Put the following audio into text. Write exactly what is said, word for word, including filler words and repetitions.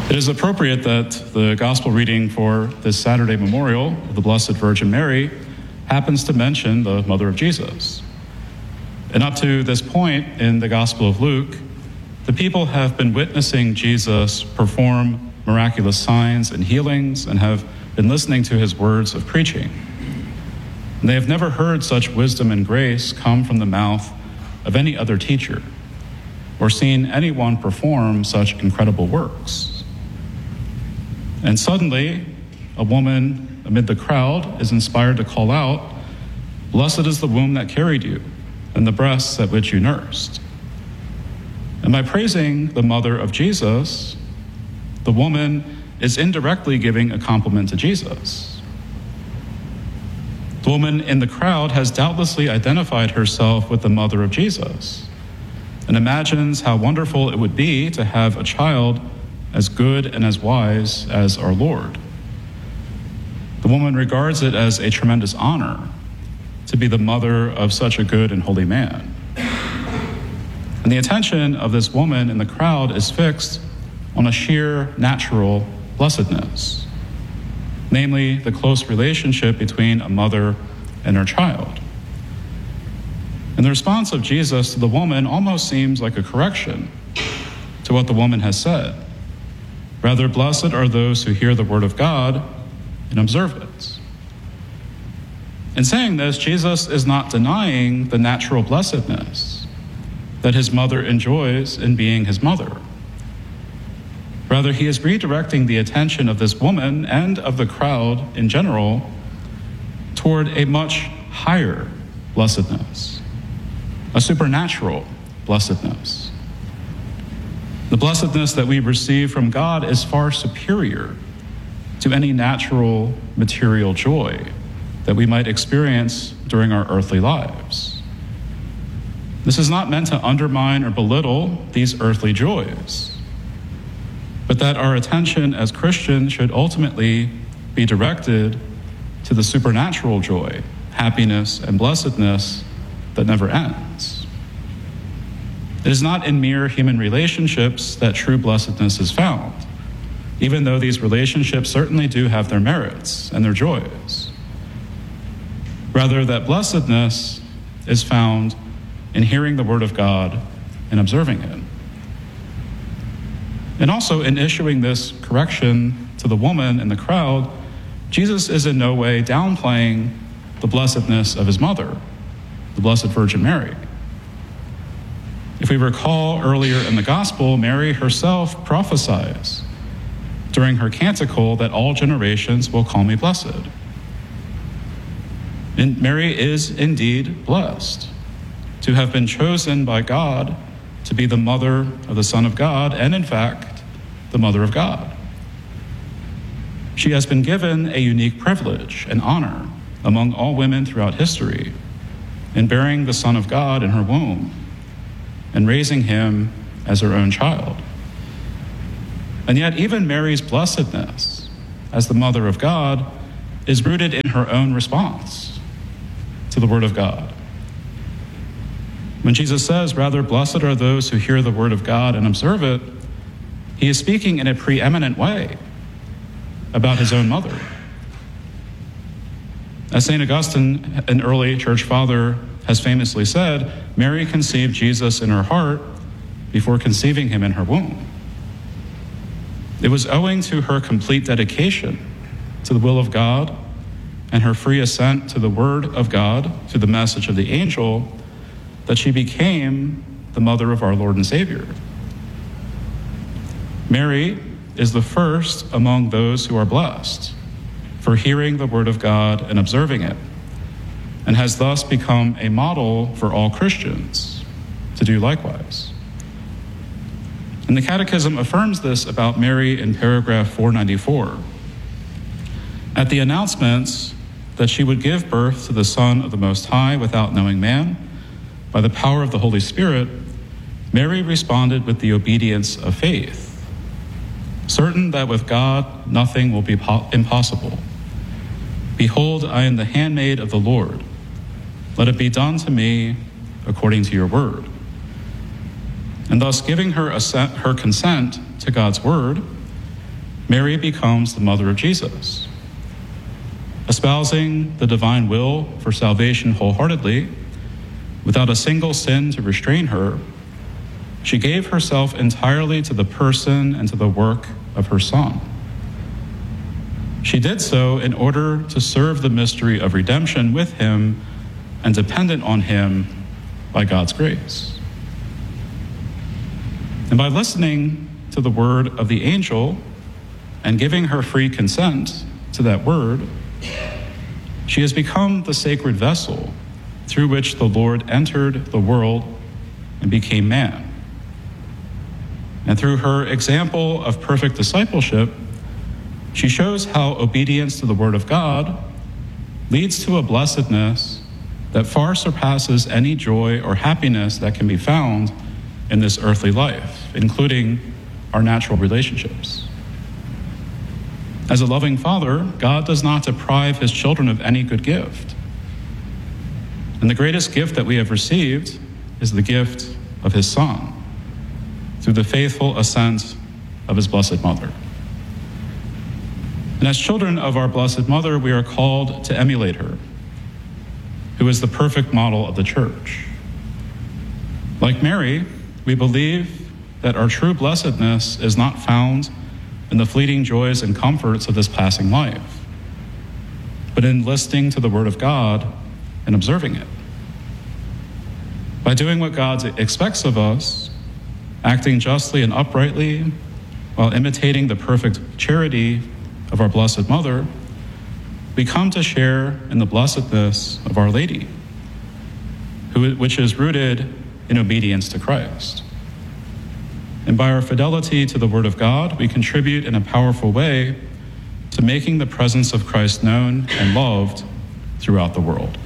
It is appropriate that the gospel reading for this Saturday memorial of the Blessed Virgin Mary happens to mention the mother of Jesus. And up to this point in the Gospel of Luke, the people have been witnessing Jesus perform miraculous signs and healings and have been listening to his words of preaching. And they have never heard such wisdom and grace come from the mouth of any other teacher or seen anyone perform such incredible works. And suddenly, a woman amid the crowd is inspired to call out, "Blessed is the womb that carried you, and the breasts at which you nursed." And by praising the mother of Jesus, the woman is indirectly giving a compliment to Jesus. The woman in the crowd has doubtlessly identified herself with the mother of Jesus and imagines how wonderful it would be to have a child as good and as wise as our Lord. The woman regards it as a tremendous honor to be the mother of such a good and holy man. And the attention of this woman in the crowd is fixed on a sheer natural blessedness, namely the close relationship between a mother and her child. And the response of Jesus to the woman almost seems like a correction to what the woman has said. Rather, blessed are those who hear the word of God and observe it. In saying this, Jesus is not denying the natural blessedness that his mother enjoys in being his mother. Rather, he is redirecting the attention of this woman and of the crowd in general toward a much higher blessedness, a supernatural blessedness. The blessedness that we receive from God is far superior to any natural material joy that we might experience during our earthly lives. This is not meant to undermine or belittle these earthly joys, but that our attention as Christians should ultimately be directed to the supernatural joy, happiness, and blessedness that never ends. It is not in mere human relationships that true blessedness is found, even though these relationships certainly do have their merits and their joys. Rather, that blessedness is found in hearing the word of God and observing it. And also in issuing this correction to the woman in the crowd, Jesus is in no way downplaying the blessedness of his mother, the Blessed Virgin Mary. If we recall earlier in the gospel, Mary herself prophesies during her canticle that all generations will call me blessed. And Mary is indeed blessed to have been chosen by God to be the mother of the Son of God and, in fact, the mother of God. She has been given a unique privilege and honor among all women throughout history in bearing the Son of God in her womb and raising him as her own child. And yet even Mary's blessedness as the mother of God is rooted in her own response to the word of God. When Jesus says, rather, blessed are those who hear the word of God and observe it, he is speaking in a preeminent way about his own mother. As Saint Augustine, an early church father, has famously said, Mary conceived Jesus in her heart before conceiving him in her womb. It was owing to her complete dedication to the will of God and her free assent to the word of God, to the message of the angel, that she became the mother of our Lord and Savior. Mary is the first among those who are blessed for hearing the word of God and observing it, and has thus become a model for all Christians to do likewise. And the Catechism affirms this about Mary in paragraph four ninety-four. At the announcements that she would give birth to the Son of the Most High without knowing man, by the power of the Holy Spirit, Mary responded with the obedience of faith, certain that with God nothing will be po- impossible. Behold, I am the handmaid of the Lord. Let it be done to me according to your word. And thus giving her, assent, her consent to God's word, Mary becomes the mother of Jesus. Espousing the divine will for salvation wholeheartedly, without a single sin to restrain her, she gave herself entirely to the person and to the work of her Son. She did so in order to serve the mystery of redemption with him and dependent on him by God's grace. And by listening to the word of the angel and giving her free consent to that word, she has become the sacred vessel through which the Lord entered the world and became man. And through her example of perfect discipleship, she shows how obedience to the word of God leads to a blessedness that far surpasses any joy or happiness that can be found in this earthly life, including our natural relationships. As a loving Father, God does not deprive his children of any good gift. And the greatest gift that we have received is the gift of his Son, through the faithful assent of his Blessed Mother. And as children of our Blessed Mother, we are called to emulate her, who is the perfect model of the Church. Like Mary, we believe that our true blessedness is not found in the fleeting joys and comforts of this passing life, but in listening to the Word of God and observing it. By doing what God expects of us, acting justly and uprightly, while imitating the perfect charity of our Blessed Mother, we come to share in the blessedness of Our Lady, who, which is rooted in obedience to Christ. And by our fidelity to the Word of God, we contribute in a powerful way to making the presence of Christ known and loved throughout the world.